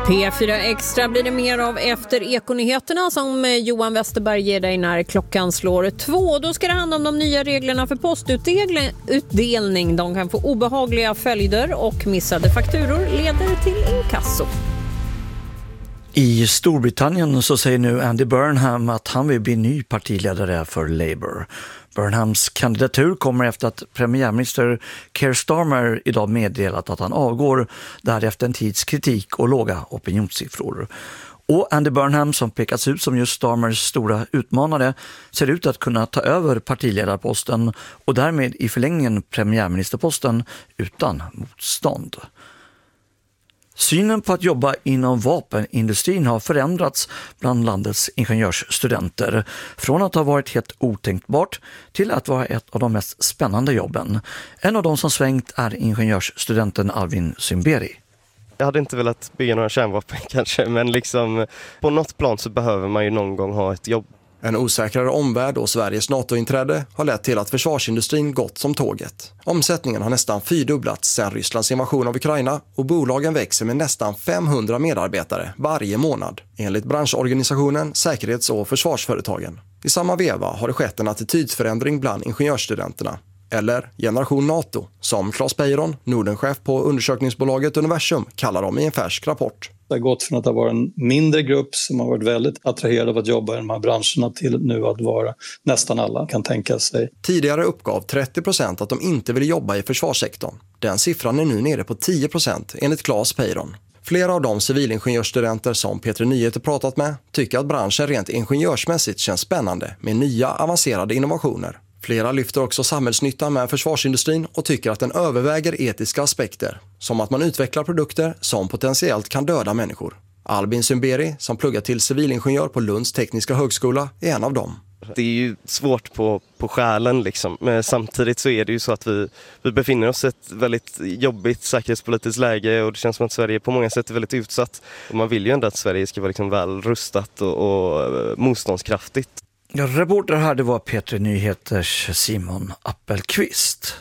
P4 Extra blir det mer av efter ekonyheterna som Johan Westerberg ger dig när klockan slår 2. Då ska det handla om de nya reglerna för postutdelning. De kan få obehagliga följder och missade fakturor leder till inkasso. I Storbritannien så säger nu Andy Burnham att han vill bli ny partiledare för Labour. Burnhams kandidatur kommer efter att premiärminister Keir Starmer idag meddelat att han avgår därefter en tids kritik och låga opinionssiffror. Och Andy Burnham, som pekats ut som just Starmers stora utmanare, ser ut att kunna ta över partiledarposten och därmed i förlängningen premiärministerposten utan motstånd. Synen på att jobba inom vapenindustrin har förändrats bland landets ingenjörsstudenter från att ha varit helt otänkbart till att vara ett av de mest spännande jobben. En av de som svängt är ingenjörsstudenten Albin Symberi. Jag hade inte velat bygga några kärnvapen kanske, men liksom på något plan så behöver man ju någon gång ha ett jobb. En osäkrare omvärld och Sveriges NATO-inträde har lett till att försvarsindustrin gått som tåget. Omsättningen har nästan fyrdubblats sedan Rysslands invasion av Ukraina och bolagen växer med nästan 500 medarbetare varje månad, enligt branschorganisationen Säkerhets- och försvarsföretagen. I samma veva har det skett en attitydförändring bland ingenjörsstudenterna. Eller Generation NATO, som Claes Peyron, Nordenchef på undersökningsbolaget Universum, kallar dem i en färsk rapport. Det har gått från att ha varit en mindre grupp som har varit väldigt attraherad av att jobba i de här branscherna till nu att vara nästan alla kan tänka sig. Tidigare uppgav 30% att de inte vill jobba i försvarssektorn. Den siffran är nu nere på 10% enligt Claes Peyron. Flera av de civilingenjörsstudenter som P3 Nyheter pratat med tycker att branschen rent ingenjörsmässigt känns spännande med nya avancerade innovationer. Flera lyfter också samhällsnyttan med försvarsindustrin och tycker att den överväger etiska aspekter, som att man utvecklar produkter som potentiellt kan döda människor. Albin Symberi, som pluggar till civilingenjör på Lunds tekniska högskola, är en av dem. Det är ju svårt på själen liksom, men samtidigt så är det ju så att vi befinner oss i ett väldigt jobbigt säkerhetspolitiskt läge och det känns som att Sverige på många sätt är väldigt utsatt. Och man vill ju ändå att Sverige ska vara liksom väl rustat och motståndskraftigt. Ja, reporter här, det var P3 Nyheters Simon Appelqvist.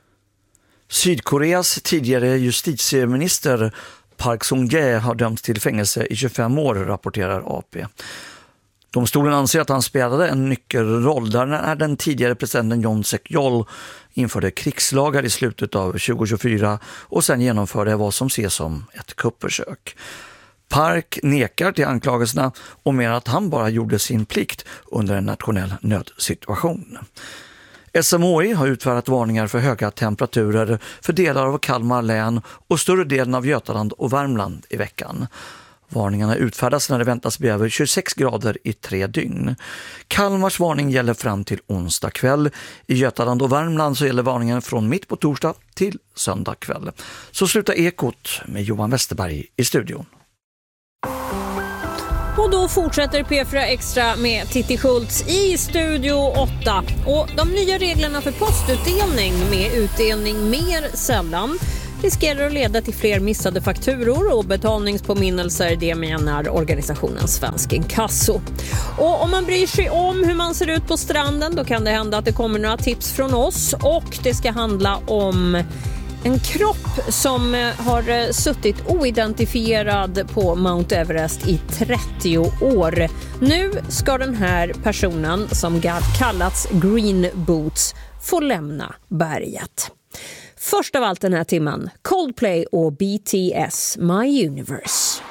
Sydkoreas tidigare justitieminister Park Sung-jae har dömts till fängelse i 25 år, rapporterar AP. Domstolen anser att han spelade en nyckelroll där när den tidigare presidenten Yoon Suk-yeol införde krigslagar i slutet av 2024 och sen genomförde vad som ses som ett kuppförsök. Park nekar till anklagelserna och menar att han bara gjorde sin plikt under en nationell nödsituation. SMHI har utfärdat varningar för höga temperaturer för delar av Kalmar län och större delen av Götaland och Värmland i veckan. Varningarna utfärdas när det väntas bli över 26 grader i 3 dygn. Kalmars varning gäller fram till onsdag kväll. I Götaland och Värmland så gäller varningen från mitt på torsdag till söndag kväll. Så slutar Ekot med Johan Westerberg i studion. Och då fortsätter P4 Extra med Titti Schultz i Studio 8. Och de nya reglerna för postutdelning med utdelning mer sällan riskerar att leda till fler missade fakturor och betalningspåminnelser, det menar organisationen Svensk Inkasso. Och om man bryr sig om hur man ser ut på stranden, då kan det hända att det kommer några tips från oss, och det ska handla om en kropp som har suttit oidentifierad på Mount Everest i 30 år. Nu ska den här personen, som kallats Green Boots, få lämna berget. Först av allt den här timmen, Coldplay och BTS, My Universe.